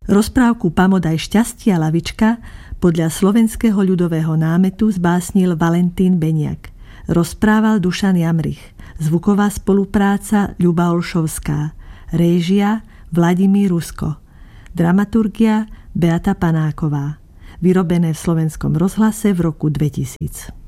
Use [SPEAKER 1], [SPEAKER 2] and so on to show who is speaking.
[SPEAKER 1] Rozprávku Pamodaj šťastia lavička podľa slovenského ľudového námetu zbásnil Valentín Beniak. Rozprával Dušan Jamrich. Zvuková spolupráca Ľuba Olšovská. Réžia Vladimír Rusko. Dramaturgia Beata Panáková. Vyrobené v Slovenskom rozhlase v roku 2000.